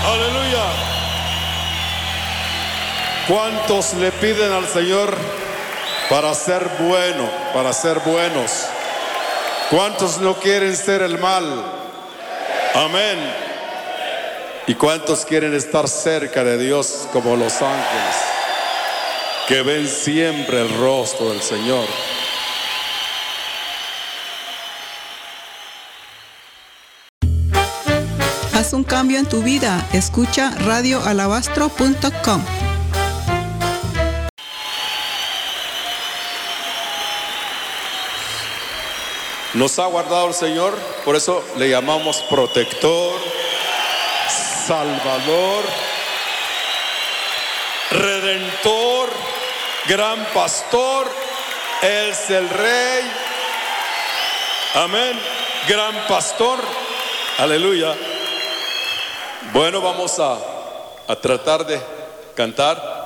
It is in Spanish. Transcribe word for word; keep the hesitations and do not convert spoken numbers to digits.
Aleluya. ¿Cuántos le piden al Señor para ser bueno, para ser buenos? ¿Cuántos no quieren ser el mal? Amén. ¿Y cuántos quieren estar cerca de Dios como los ángeles, que ven siempre el rostro del Señor? Haz un cambio en tu vida. Escucha radio alabastro punto com. Nos ha guardado el Señor, por eso le llamamos protector, salvador, redentor, gran pastor. Él es el rey. Amén. Gran pastor. Aleluya. Bueno, vamos a, a tratar de cantar.